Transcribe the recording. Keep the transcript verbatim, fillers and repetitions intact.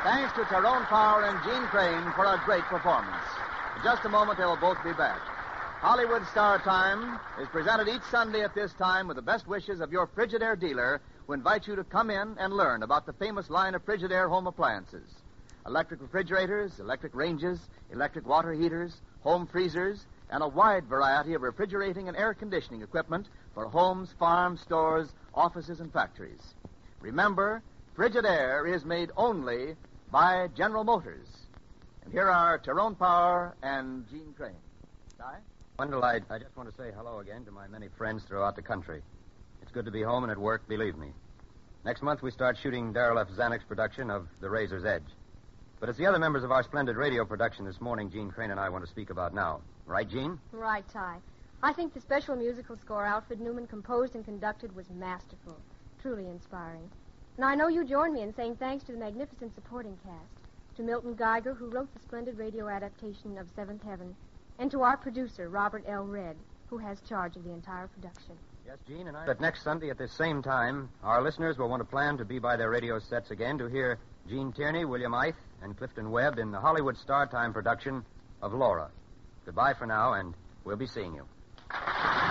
Thanks to Tyrone Power and Gene Crane for a great performance. In just a moment, they will both be back. Hollywood Star Time is presented each Sunday at this time with the best wishes of your Frigidaire dealer, who invites you to come in and learn about the famous line of Frigidaire home appliances. Electric refrigerators, electric ranges, electric water heaters, home freezers, and a wide variety of refrigerating and air conditioning equipment for homes, farms, stores, offices, and factories. Remember, Frigidaire is made only by General Motors. And here are Tyrone Power and Gene Crane. Ty? Wendell, I, I just want to say hello again to my many friends throughout the country. It's good to be home and at work, believe me. Next month, we start shooting Darrell F. Zanuck's production of The Razor's Edge. But it's the other members of our splendid radio production this morning Gene Crane and I want to speak about now. Right, Gene? Right, Ty. I think the special musical score Alfred Newman composed and conducted was masterful, truly inspiring. And I know you join me in saying thanks to the magnificent supporting cast, to Milton Geiger, who wrote the splendid radio adaptation of Seventh Heaven, and to our producer, Robert L. Redd, who has charge of the entire production. Yes, Gene, and I... But next Sunday at this same time, our listeners will want to plan to be by their radio sets again to hear Gene Tierney, William Eith, and Clifton Webb in the Hollywood Star Time production of Laura. Goodbye for now, and we'll be seeing you.